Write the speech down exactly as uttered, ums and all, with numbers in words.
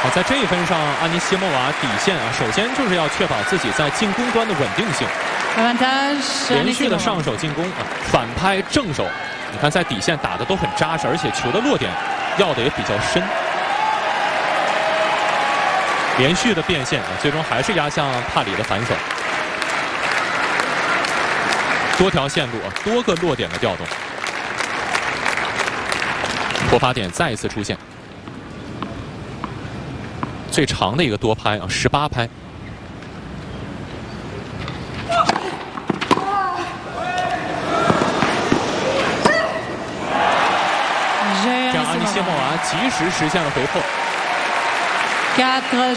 好，在这一分上，安妮西莫娃底线啊，首先就是要确保自己在进攻端的稳定性，连续的上手进攻啊，反拍正手，你看在底线打的都很扎实，而且球的落点要的也比较深，连续的变线啊，最终还是压向帕里的反手，多条线路啊，多个落点的调动，破发点再一次出现。 最长的一个多拍啊，十八拍。这样，安妮谢莫娃及时实现了回扣。